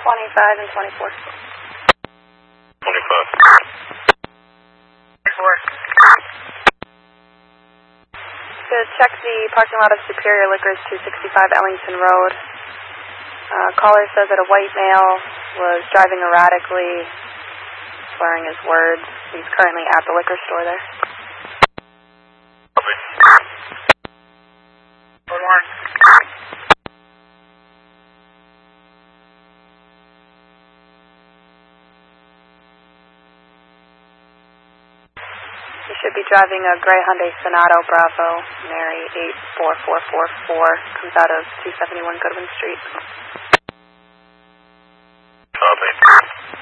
25 and 24. 25. 24. To check the parking lot of Superior Liquors, 265 Ellington Road. Caller says that a white male was driving erratically, slurring his words. He's currently at the liquor store there. Copy. Code 1. He should be driving a gray Hyundai Sonata Bravo, Mary 84444, comes out of 271 Goodwin Street. Copy.